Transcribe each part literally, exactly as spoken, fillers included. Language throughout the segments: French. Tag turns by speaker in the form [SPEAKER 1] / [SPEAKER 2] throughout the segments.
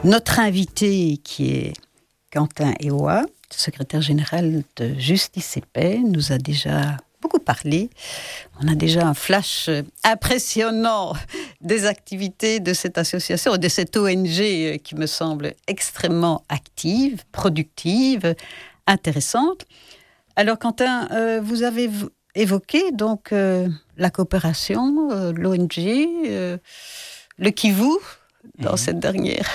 [SPEAKER 1] Notre invité, qui est Quentin Ewa, secrétaire général de Justice et Paix, nous a déjà beaucoup parlé. On a déjà un flash impressionnant des activités de cette association, de cette O N G qui me semble extrêmement active, productive, intéressante. Alors Quentin, euh, vous avez v- évoqué donc euh, la coopération, euh, l'O N G, euh, le Kivu, dans mmh. cette dernière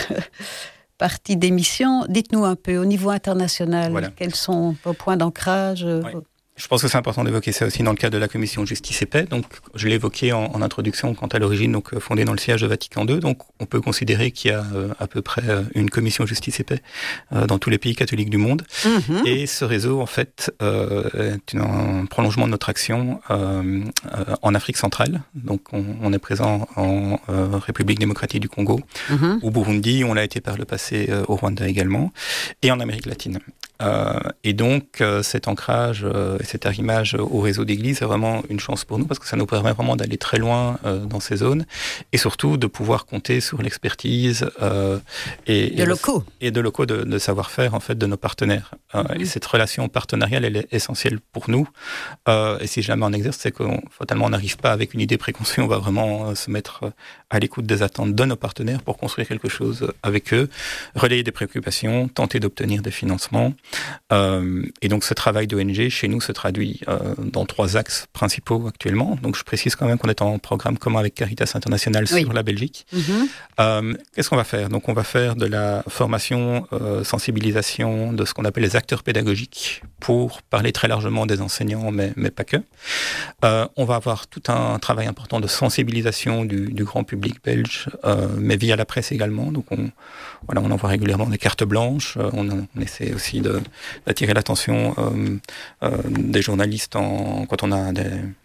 [SPEAKER 1] partie d'émission. Dites-nous un peu, au niveau international, voilà. Quels sont vos points d'ancrage ouais.
[SPEAKER 2] Je pense que c'est important d'évoquer ça aussi dans le cadre de la commission Justice et Paix. Donc, je l'ai évoqué en, en introduction, quant à l'origine, donc fondée dans le siège de Vatican deux. Donc, on peut considérer qu'il y a euh, à peu près une commission Justice et Paix euh, dans tous les pays catholiques du monde. Mm-hmm. Et ce réseau, en fait, euh, est un prolongement de notre action euh, euh, en Afrique centrale. Donc, on, on est présent en euh, République démocratique du Congo, mm-hmm. au Burundi, on l'a été par le passé euh, au Rwanda également, et en Amérique latine. Euh, et donc, euh, cet ancrage euh, et cet arrimage au réseau d'églises, c'est vraiment une chance pour nous parce que ça nous permet vraiment d'aller très loin euh, dans ces zones et surtout de pouvoir compter sur l'expertise euh, et,
[SPEAKER 1] de
[SPEAKER 2] et,
[SPEAKER 1] locaux.
[SPEAKER 2] et de locaux de, de savoir-faire en fait de nos partenaires. Euh, mmh. Et cette relation partenariale, elle est essentielle pour nous. Euh, et si jamais on exerce, c'est qu'on fatalement on n'arrive pas avec une idée préconçue, on va vraiment euh, se mettre à l'écoute des attentes de nos partenaires pour construire quelque chose avec eux, relayer des préoccupations, tenter d'obtenir des financements. Euh, et donc ce travail d'O N G chez nous se traduit euh, dans trois axes principaux actuellement. Donc je précise quand même qu'on est en programme commun avec Caritas International oui. sur la Belgique. Mm-hmm. Euh, qu'est-ce qu'on va faire ? Donc on va faire de la formation, euh, sensibilisation de ce qu'on appelle les acteurs pédagogiques pour parler très largement des enseignants, mais, mais pas que. Euh, on va avoir tout un travail important de sensibilisation du, du grand public belge, euh, mais via la presse également. Donc on, voilà, on envoie régulièrement des cartes blanches. On, on essaie aussi de d'attirer l'attention euh, euh, des journalistes en, quand on a des,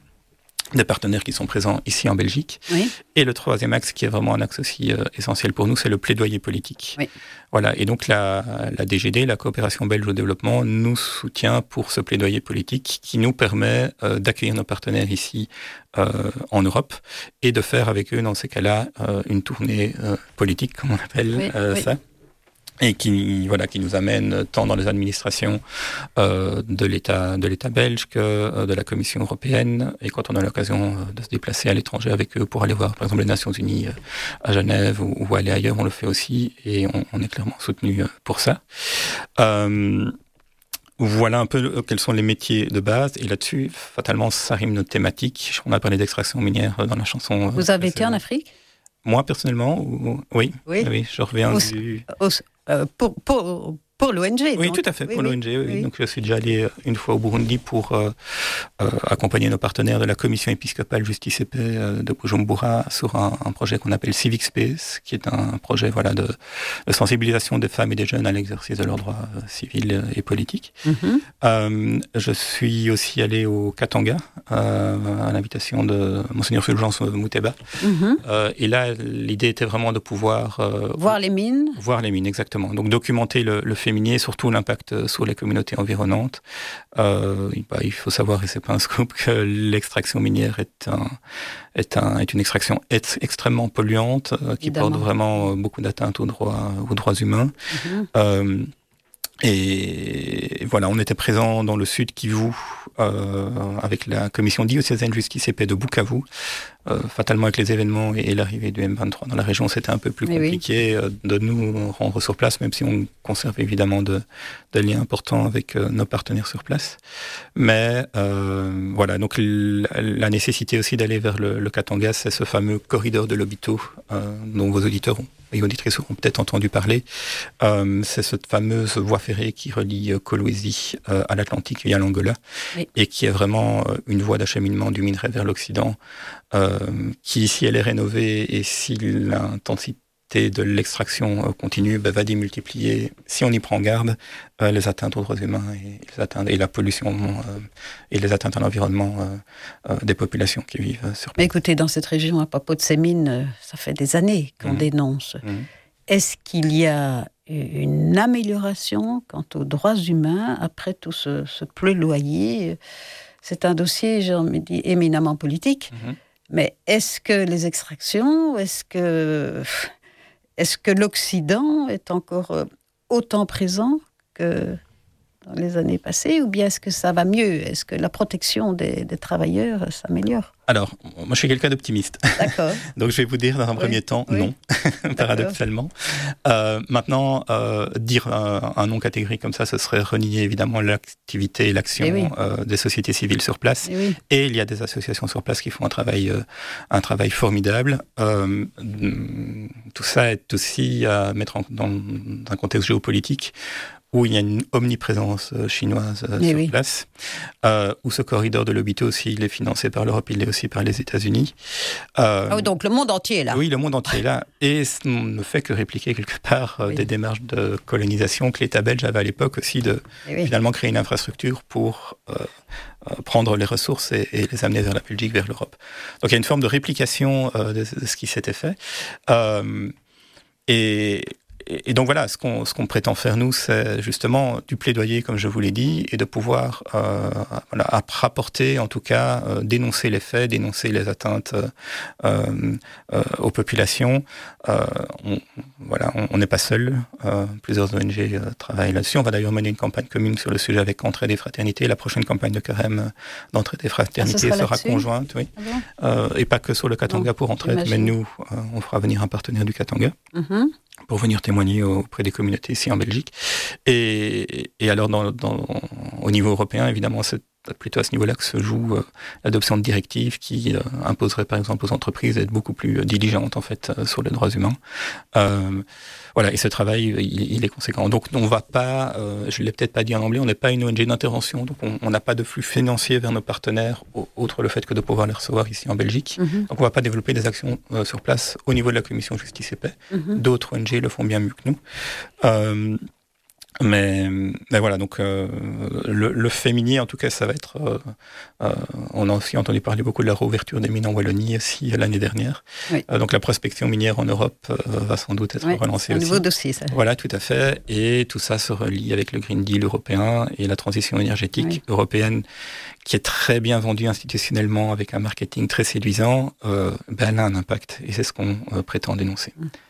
[SPEAKER 2] des partenaires qui sont présents ici en Belgique. Oui. Et le troisième axe, qui est vraiment un axe aussi euh, essentiel pour nous, c'est le plaidoyer politique. Oui. Voilà. Et donc la, la D G D, la coopération belge au développement, nous soutient pour ce plaidoyer politique qui nous permet euh, d'accueillir nos partenaires ici euh, en Europe et de faire avec eux, dans ces cas-là, euh, une tournée euh, politique, comme on appelle oui, euh, oui. ça. Et qui voilà qui nous amène tant dans les administrations euh, de l'État de l'État belge que euh, de la Commission européenne et quand on a l'occasion euh, de se déplacer à l'étranger avec eux pour aller voir par exemple les Nations Unies euh, à Genève ou, ou aller ailleurs, on le fait aussi et on, on est clairement soutenu euh, pour ça. Euh, Voilà un peu quels sont les métiers de base. Et là-dessus, fatalement, ça rime notre thématique. On a parlé d'extraction minière dans la chanson.
[SPEAKER 1] Vous avez été en Afrique ?
[SPEAKER 2] Moi, personnellement, ou... oui.
[SPEAKER 1] Oui.
[SPEAKER 2] oui. Je reviens
[SPEAKER 1] au,
[SPEAKER 2] du...
[SPEAKER 1] Au, euh, pour, pour, pour l'O N G,
[SPEAKER 2] Oui,
[SPEAKER 1] donc.
[SPEAKER 2] tout à fait,
[SPEAKER 1] oui,
[SPEAKER 2] pour
[SPEAKER 1] oui,
[SPEAKER 2] l'O N G. Oui.
[SPEAKER 1] Oui.
[SPEAKER 2] Donc, je suis déjà allé une fois au Burundi pour euh, euh, accompagner nos partenaires de la Commission épiscopale Justice et Paix euh, de Bujumbura sur un, un projet qu'on appelle Civic Space, qui est un projet voilà, de, de sensibilisation des femmes et des jeunes à l'exercice de leurs droits euh, civils et politiques. Mm-hmm. Euh, je suis aussi allé au Katanga, euh, à l'invitation de Monseigneur Fulgence Mouteba. Mm-hmm. Euh, et là, l'idée était vraiment de pouvoir... Euh,
[SPEAKER 1] voir les mines.
[SPEAKER 2] Voir les mines, exactement. Donc, documenter le, le féminin et surtout l'impact sur les communautés environnantes. Euh, bah, il faut savoir, et c'est pas un scoop, que l'extraction minière est, un, est, un, est une extraction est extrêmement polluante, euh, qui Évidemment. porte vraiment euh, beaucoup d'atteintes aux droits, aux droits humains. Mm-hmm. Euh, Et voilà, on était présent dans le sud Kivu euh, avec la commission diocésaine Justice et Paix de Bukavu. Euh, fatalement, avec les événements et, et l'arrivée du M vingt-trois dans la région, c'était un peu plus Mais compliqué oui. de nous rendre sur place, même si on conserve évidemment de, de liens importants avec euh, nos partenaires sur place. Mais euh, voilà, donc la, la nécessité aussi d'aller vers le, le Katanga, c'est ce fameux corridor de Lobito euh, dont vos auditeurs ont, et auditrices auront peut-être entendu parler. Euh, c'est cette fameuse voie ferrée qui relie euh, Kolwezi euh, à l'Atlantique et à l'Angola, oui. et qui est vraiment euh, une voie d'acheminement du minerai vers l'Occident, euh, qui, si elle est rénovée et si l'intensité de l'extraction euh, continue, ben, va démultiplier, si on y prend garde, euh, les atteintes aux droits humains et, les atteintes, et la pollution euh, et les atteintes à l'environnement euh, euh, des populations qui vivent sur place.
[SPEAKER 1] Mais écoutez, dans cette région, à propos de ces mines, ça fait des années qu'on mmh. dénonce. Mmh. Est-ce qu'il y a une amélioration quant aux droits humains après tout ce, ce plaidoyer ? C'est un dossier, j'ai envie de dire, éminemment politique. Mmh. Mais est-ce que les extractions, est-ce que Est-ce que l'Occident est encore euh, autant présent que dans les années passées, ou bien est-ce que ça va mieux? Est-ce que la protection des, des travailleurs s'améliore?
[SPEAKER 2] Alors, moi, je suis quelqu'un d'optimiste.
[SPEAKER 1] D'accord.
[SPEAKER 2] Donc, je vais vous dire dans un oui, premier temps, oui. non, paradoxalement. Euh, maintenant, euh, dire un, un non catégorique comme ça, ce serait renier évidemment l'activité et l'action oui. euh, des sociétés civiles sur place. Et, oui. et il y a des associations sur place qui font un travail, euh, un travail formidable. Euh, tout ça est aussi à mettre en, dans un contexte géopolitique où il y a une omniprésence chinoise euh, sur oui. place, euh, où ce corridor de l'Obito aussi, il est financé par l'Europe, il est aussi par les États-Unis.
[SPEAKER 1] Euh, ah oui, donc le monde entier est là.
[SPEAKER 2] Oui, le monde entier est là. Et on ne fait que répliquer quelque part euh, oui. des démarches de colonisation que l'État belge avait à l'époque aussi, de oui. finalement créer une infrastructure pour euh, euh, prendre les ressources et, et les amener vers la Belgique, vers l'Europe. Donc il y a une forme de réplication euh, de, de ce qui s'était fait. Euh, et Et donc voilà, ce qu'on, ce qu'on prétend faire nous, c'est justement du plaidoyer, comme je vous l'ai dit, et de pouvoir euh, voilà, rapporter, en tout cas, euh, dénoncer les faits, dénoncer les atteintes euh, euh, aux populations. Euh, on, voilà, on n'est pas seul. Euh, plusieurs O N G euh, travaillent là-dessus. On va d'ailleurs mener une campagne commune sur le sujet avec Entraide et Fraternité. La prochaine campagne de carême d'Entraide et Fraternité ah, sera, sera conjointe, oui, ah bon euh, et pas que sur le Katanga non, pour Entraide, mais nous, euh, on fera venir un partenaire du Katanga. Mm-hmm. Pour venir témoigner auprès des communautés ici en Belgique. Et, et alors, dans, dans, au niveau européen, évidemment, c'est plutôt à ce niveau-là que se joue euh, l'adoption de directives qui euh, imposeraient, par exemple, aux entreprises d'être beaucoup plus diligentes, en fait, euh, sur les droits humains. Euh, voilà, et ce travail, il, il est conséquent. Donc, on ne va pas, euh, je ne l'ai peut-être pas dit en anglais, on n'est pas une O N G d'intervention, donc on n'a pas de flux financier vers nos partenaires, autre le fait que de pouvoir les recevoir ici en Belgique. Mm-hmm. Donc, on ne va pas développer des actions euh, sur place au niveau de la Commission Justice et Paix. Mm-hmm. D'autres O N G le font bien mieux que nous. Euh, Mais, mais voilà, donc euh, le, le féminin, en tout cas, ça va être... Euh, euh, on a aussi entendu parler beaucoup de la réouverture des mines en Wallonie aussi l'année dernière. Oui. Euh, donc la prospection minière en Europe euh, va sans doute être oui, relancée aussi.
[SPEAKER 1] Un nouveau dossier, ça.
[SPEAKER 2] Voilà, tout à fait. Et tout ça se relie avec le Green Deal européen et la transition énergétique oui. européenne, qui est très bien vendue institutionnellement avec un marketing très séduisant. Euh, ben, elle a un impact et c'est ce qu'on euh, prétend dénoncer.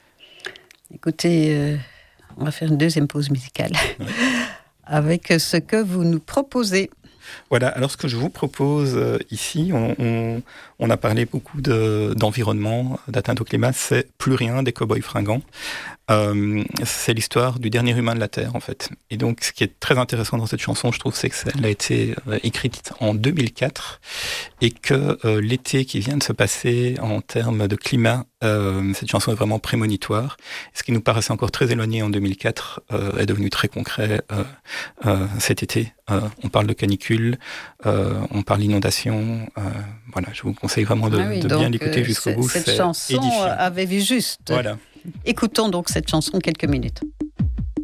[SPEAKER 1] Écoutez... Euh... On va faire une deuxième pause musicale oui. avec ce que vous nous proposez.
[SPEAKER 2] Voilà, alors ce que je vous propose euh, ici, on, on, on a parlé beaucoup de, d'environnement, d'atteinte au climat, c'est Plus rien des cow-boys fringants. Euh, c'est l'histoire du dernier humain de la Terre, en fait. Et donc, ce qui est très intéressant dans cette chanson, je trouve, c'est qu'elle a été euh, écrite en deux mille quatre et que euh, l'été qui vient de se passer en termes de climat, euh, cette chanson est vraiment prémonitoire. Ce qui nous paraissait encore très éloigné en deux mille quatre euh, est devenu très concret euh, euh, cet été. Euh, on parle de canicule, euh, on parle d'inondation. Euh, voilà, je vous conseille vraiment de, ah oui, de bien l'écouter jusqu'au bout.
[SPEAKER 1] Cette
[SPEAKER 2] c'est
[SPEAKER 1] chanson
[SPEAKER 2] édifiant.
[SPEAKER 1] Avait vu juste.
[SPEAKER 2] Voilà.
[SPEAKER 1] Écoutons donc cette chanson quelques minutes.